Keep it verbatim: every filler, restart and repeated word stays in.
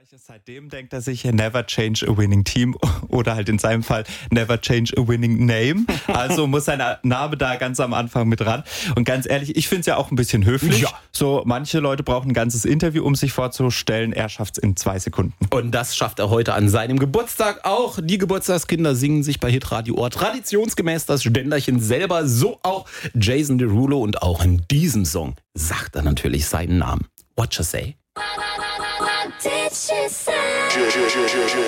Seitdem denkt er sich, never change a winning team oder halt in seinem Fall never change a winning name. Also muss sein Name da ganz am Anfang mit ran. Und ganz ehrlich, ich finde es ja auch ein bisschen höflich. Ja. So, manche Leute brauchen ein ganzes Interview, um sich vorzustellen. Er schafft es in zwei Sekunden. Und das schafft er heute an seinem Geburtstag auch. Die Geburtstagskinder singen sich bei Hitradio Ohr traditionsgemäß das Ständerchen selber. So auch Jason Derulo. Und auch in diesem Song sagt er natürlich seinen Namen. What you say? What did she say?